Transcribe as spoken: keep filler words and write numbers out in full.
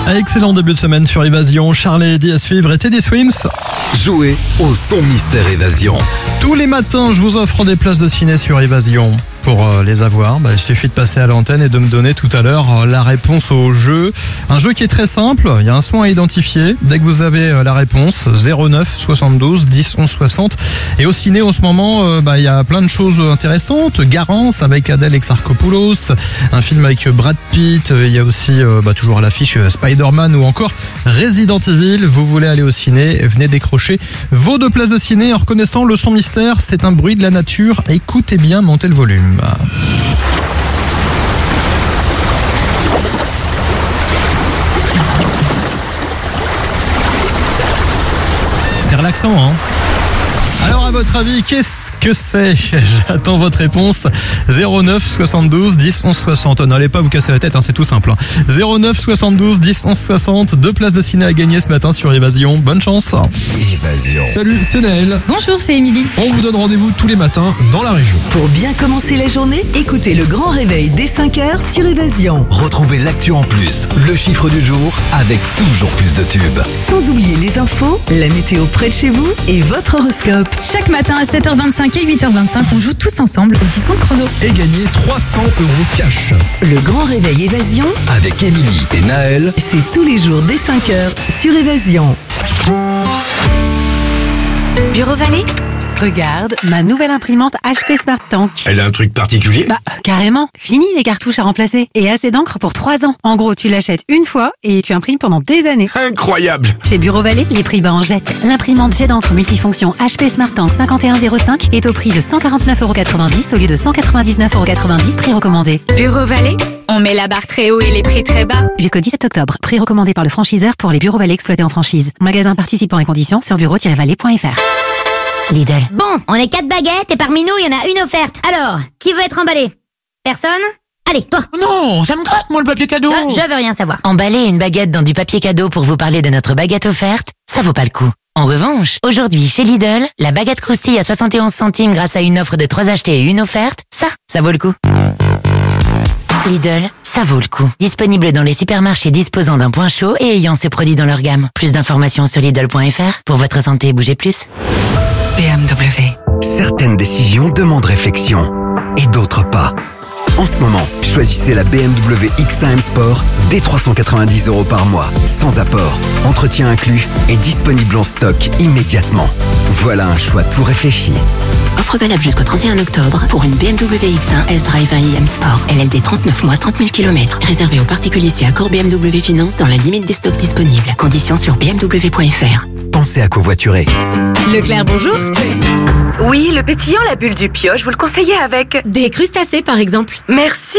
Excellent début de semaine sur Évasion. Charlie et Eddie à suivre et Teddy Swims. Jouez au son mystère Évasion. Tous les matins, je vous offre des places de ciné sur Évasion. Pour euh, les avoir, bah, il suffit de passer à l'antenne et de me donner tout à l'heure euh, la réponse au jeu. Un jeu qui est très simple, il y a un son à identifier. Dès que vous avez euh, la réponse, zéro neuf soixante-douze dix onze soixante. Et au ciné, en ce moment, euh, bah, il y a plein de choses intéressantes. Garance avec Adèle Exarchopoulos, un film avec Brad Pitt. Il y a aussi euh, bah, toujours à l'affiche euh, Spider-Man ou encore Resident Evil. Vous voulez aller au ciné, venez décrocher vos deux places de ciné en reconnaissant le son mystère. C'est un bruit de la nature. Écoutez bien, montez le volume. C'est relaxant, hein? Alors à votre avis, qu'est-ce que c'est? J'attends votre réponse. zéro neuf soixante-douze dix onze soixante. Oh, n'allez pas vous casser la tête, hein, c'est tout simple. Hein. zéro neuf soixante-douze dix onze soixante. Deux places de ciné à gagner ce matin sur Évasion. Bonne chance. Évasion. Salut, c'est Naël. Bonjour, c'est Émilie. On vous donne rendez-vous tous les matins dans la région. Pour bien commencer la journée, écoutez le grand réveil dès cinq heures sur Évasion. Retrouvez l'actu en plus, le chiffre du jour avec toujours plus de tubes. Sans oublier les infos, la météo près de chez vous et votre horoscope. Chaque matin à sept heures vingt-cinq et huit heures vingt-cinq, on joue tous ensemble au discompte chrono. Et gagner trois cents euros cash. Le grand réveil Évasion, Avec Émilie et Naël. c'est tous les jours dès cinq heures sur Évasion. Bureau Vallée? Regarde, ma nouvelle imprimante H P Smart Tank. Elle a un truc particulier? Bah, carrément. Fini les cartouches à remplacer. Et assez d'encre pour trois ans. En gros, tu l'achètes une fois et tu imprimes pendant des années. Incroyable! Chez Bureau Vallée, les prix bas en jette. L'imprimante jet d'encre multifonction H P Smart Tank cinquante et un zéro cinq est au prix de cent quarante-neuf euros quatre-vingt-dix au lieu de cent quatre-vingt-dix-neuf euros quatre-vingt-dix, prix recommandé. Bureau Vallée, on met la barre très haut et les prix très bas. Jusqu'au dix-sept octobre, prix recommandé par le franchiseur pour les Bureaux Vallée exploités en franchise. Magasin participant et conditions sur bureau tiret vallée point f r. Lidl. Bon, on est quatre baguettes et parmi nous, il y en a une offerte. Alors, qui veut être emballé? Personne? Allez, toi. Non, ça me gratte, moi, le papier cadeau. Euh, je veux rien savoir. Emballer une baguette dans du papier cadeau pour vous parler de notre baguette offerte, ça vaut pas le coup. En revanche, aujourd'hui, chez Lidl, la baguette croustille à soixante et onze centimes grâce à une offre de trois achetés et une offerte, ça, ça vaut le coup. Lidl, ça vaut le coup. Disponible dans les supermarchés disposant d'un point chaud et ayant ce produit dans leur gamme. Plus d'informations sur Lidl point f r. Pour votre santé, bougez plus. B M W. Certaines décisions demandent réflexion et d'autres pas. En ce moment, choisissez la B M W X un M Sport dès trois cent quatre-vingt-dix euros par mois, sans apport, entretien inclus et disponible en stock immédiatement. Voilà un choix tout réfléchi. Offre valable jusqu'au trente et un octobre pour une B M W X un S-Drive un i M Sport. L L D trente-neuf mois, trente mille kilomètres. Réservé aux particuliers si accord B M W Finance dans la limite des stocks disponibles. Conditions sur b m w point f r. Pensez à covoiturer. Leclerc, bonjour. Oui, le pétillant, la bulle du pioche, vous le conseillez avec Des crustacés, par exemple. Merci.